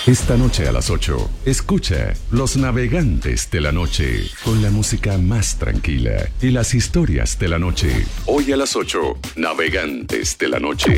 Esta noche a las 8, escucha Los Navegantes de la Noche, con la música más tranquila y las historias de la noche. Hoy a las 8, Navegantes de la Noche.